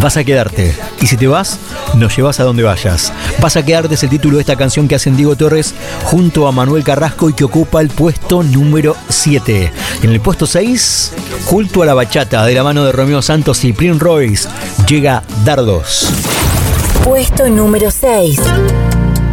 Vas a quedarte. Y si te vas, nos llevas a donde vayas. Vas a quedarte es el título de esta canción que hacen Diego Torres junto a Manuel Carrasco y que ocupa el puesto número 7. En el puesto 6, Culto a la Bachata, de la mano de Romeo Santos y Prince Royce, llega Dardos. Puesto número 6.